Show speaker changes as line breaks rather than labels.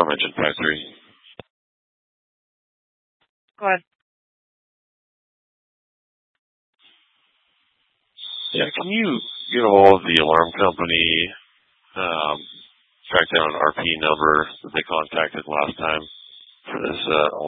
engine 53.
Go ahead.
Yeah, can you get a hold of the alarm company, track down an RP number that they contacted last time for this